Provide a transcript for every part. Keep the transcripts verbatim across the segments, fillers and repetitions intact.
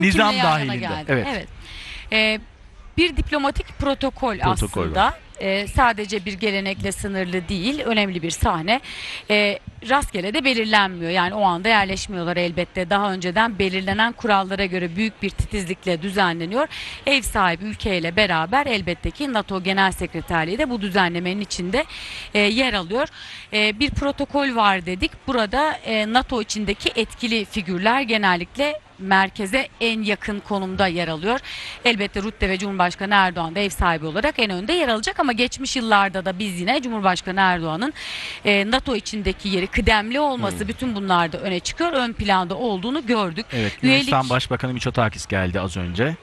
Nizam Kimle yan yana dahilinde. geldi? Evet. Evet. Ee, bir diplomatik protokol, Protokol aslında. var. Ee, sadece bir gelenekle sınırlı değil, önemli bir sahne. Ee, rastgele de belirlenmiyor. Yani o anda yerleşmiyorlar elbette. Daha önceden belirlenen kurallara göre büyük bir titizlikle düzenleniyor. Ev sahibi ülkeyle beraber elbette ki NATO Genel Sekreterliği de bu düzenlemenin içinde e, yer alıyor. E, bir protokol var dedik. Burada e, NATO içindeki etkili figürler genellikle merkeze en yakın konumda yer alıyor. Elbette Rutte ve Cumhurbaşkanı Erdoğan da ev sahibi olarak en önde yer alacak ama geçmiş yıllarda da biz yine Cumhurbaşkanı Erdoğan'ın e, NATO içindeki yeri, kıdemli olması, Hmm. bütün bunlar da öne çıkıyor. Ön planda olduğunu gördük. Evet, Üyelik, Yunanistan Başbakanı Mitsotakis geldi az önce.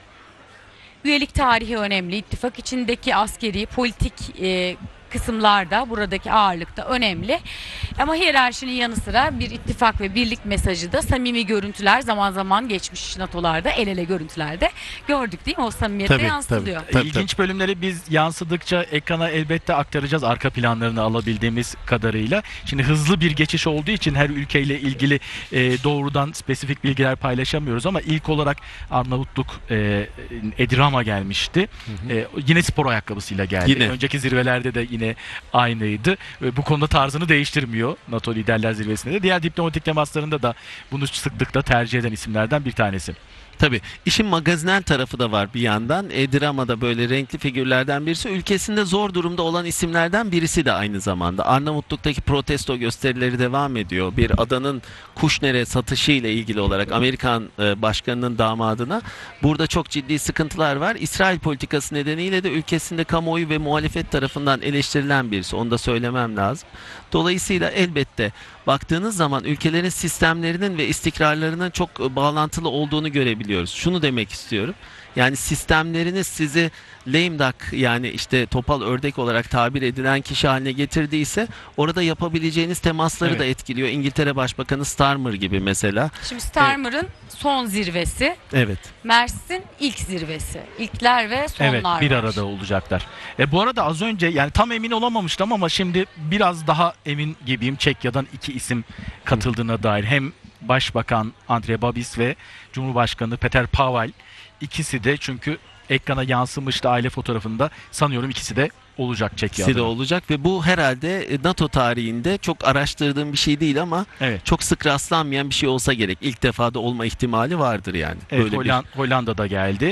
üyelik tarihi önemli. İttifak içindeki askeri, politik e, kısımlarda, buradaki ağırlık da önemli. Ama hiyerarşinin yanı sıra bir ittifak ve birlik mesajı da, samimi görüntüler, zaman zaman geçmiş NATO'larda el ele görüntülerde gördük değil mi? O samimiyette Tabii, yansıtılıyor. Tabii, İlginç bölümleri biz yansıdıkça ekrana elbette aktaracağız, arka planlarını alabildiğimiz kadarıyla. Şimdi hızlı bir geçiş olduğu için her ülkeyle ilgili e, doğrudan spesifik bilgiler paylaşamıyoruz ama ilk olarak Arnavutluk e, Edirama gelmişti. Hı hı. E, yine spor ayakkabısıyla geldi. Yine. Önceki zirvelerde de yine aynıydı. E, bu konuda tarzını değiştirmiyor NATO Liderler Zirvesi'nde de. Diğer diplomatik temaslarında da bunu sıklıkla tercih eden isimlerden bir tanesi. Tabii. İşin magazinel tarafı da var bir yandan. Edirama'da böyle renkli figürlerden birisi. Ülkesinde zor durumda olan isimlerden birisi de aynı zamanda. Arnavutluk'taki protesto gösterileri devam ediyor. Bir adanın Kuşner'e satışı ile ilgili olarak Amerikan e, başkanının damadına burada çok ciddi sıkıntılar var. İsrail politikası nedeniyle de ülkesinde kamuoyu ve muhalefet tarafından eleştirilen birisi. Onu da söylemem lazım. Dolayısıyla elbette baktığınız zaman ülkelerin sistemlerinin ve istikrarlarının çok e, bağlantılı olduğunu görebiliyoruz. Şunu demek istiyorum. Yani sistemleriniz sizi lame duck, yani işte topal ördek olarak tabir edilen kişi haline getirdiyse orada yapabileceğiniz temasları Evet. da etkiliyor. İngiltere Başbakanı Starmer gibi mesela. Şimdi Starmer'ın son zirvesi, Evet. Mers'in ilk zirvesi. İlkler ve sonlar Evet, bir var. arada olacaklar. E, bu arada az önce yani tam emin olamamıştım ama şimdi biraz daha emin gibiyim. Çekya'dan iki isim katıldığına dair. Hem Başbakan Andrej Babis ve Cumhurbaşkanı Peter Pavel, ikisi de, çünkü ekrana yansımıştı aile fotoğrafında, sanıyorum ikisi de olacak Çekya İkisi de adına. olacak ve bu herhalde e, NATO tarihinde çok araştırdığım bir şey değil ama Evet. çok sık rastlanmayan bir şey olsa gerek. İlk defada olma ihtimali vardır yani. Evet, Böyle bir Holland- Hollanda'da geldi.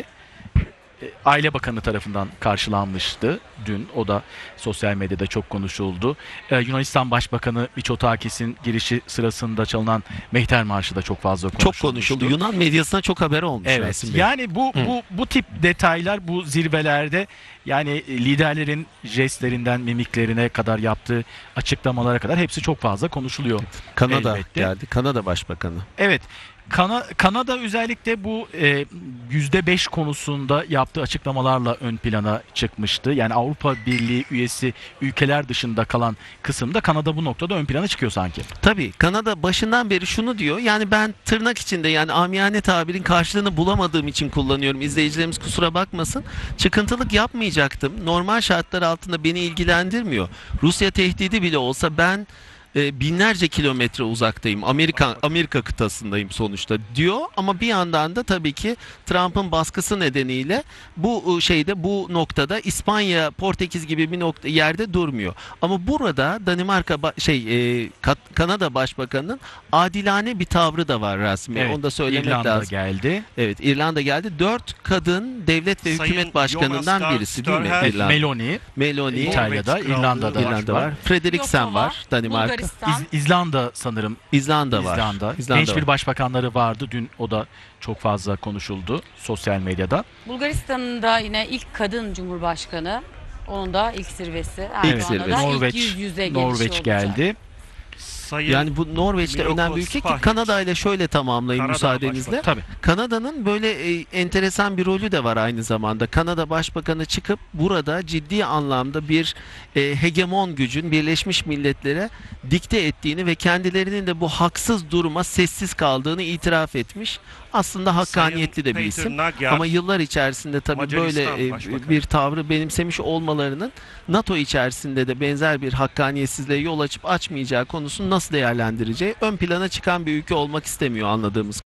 E, Aile Bakanı tarafından karşılanmıştı dün. O da sosyal medyada çok konuşuldu. E, Yunanistan Başbakanı Mitsotakis'in girişi sırasında çalınan Mehter Marşı da çok fazla konuşulmuştu. çok konuşuldu. Yunan medyasına çok haber olmuş. Evet. Rasim Bey. Yani bu Hı. bu bu tip detaylar bu zirvelerde, yani liderlerin jestlerinden mimiklerine kadar, yaptığı açıklamalara kadar hepsi çok fazla konuşuluyor. Kanada elbette. geldi. Kanada Başbakanı. Evet. Kana, Kanada özellikle bu e, yüzde beş konusunda yaptığı açıklamalarla ön plana çıkmıştı. Yani Avrupa Birliği üyesi ülkeler dışında kalan kısımda Kanada bu noktada ön plana çıkıyor sanki. Tabii Kanada başından beri şunu diyor. Yani ben tırnak içinde, yani amiyane tabirin karşılığını bulamadığım için kullanıyorum. İzleyicilerimiz kusura bakmasın. Çıkıntılık yapmayacaktım. Normal şartlar altında beni ilgilendirmiyor. Rusya tehdidi bile olsa ben e, binlerce kilometre uzaktayım. Amerika Amerika kıtasındayım sonuçta diyor ama bir yandan da tabii ki Trump'ın baskısı nedeniyle bu şeyde, bu noktada İspanya, Portekiz gibi bir nokta yerde durmuyor. Ama burada Danimarka ba- şey e, Kat- Kanada Başbakanı'nın adilane bir tavrı da var Rasim Bey. Evet, Onu da söylemek İrlanda lazım. geldi. Evet, İrlanda geldi. Dört kadın devlet ve Sayın hükümet başkanından Jonas birisi değil mi? Störher, İrlanda. Meloni Meloni, İtalya'da, Norveç İrlanda'da Krallığı İrlanda var. var. Frederiksen Yokova, var, Danimarka. Bulgaristan. İz- İzlanda sanırım. İzlanda var. İzlanda. İzlanda Genç var. bir başbakanları vardı. Dün o da çok fazla konuşuldu sosyal medyada. Bulgaristan'ın da yine ilk kadın cumhurbaşkanı. Onun da ilk zirvesi. İlk Erdoğan'la zirvesi. da Norveç, ilk yüz yüze gelişi Norveç olacak. geldi. Sayın Yani bu Norveç'te Miloko önemli bir ülke ki Spahic. Kanada ile şöyle tamamlayayım Karadağ müsaadenizle. Başbakanı. Tabii. Kanada'nın böyle e, enteresan bir rolü de var aynı zamanda. Kanada Başbakanı çıkıp burada ciddi anlamda bir e, hegemon gücün Birleşmiş Milletler'e dikte ettiğini ve kendilerinin de bu haksız duruma sessiz kaldığını itiraf etmiş. Aslında hakkaniyetli de bir Peter isim. Magyar, Ama yıllar içerisinde tabii Macaristan böyle e, Başbakanı. bir tavrı benimsemiş olmalarının NATO içerisinde de benzer bir hakkaniyetsizliğe yol açıp açmayacağı konusunu nasıl değerlendireceği ön plana çıkan bir ülke olmak istemiyor anladığımız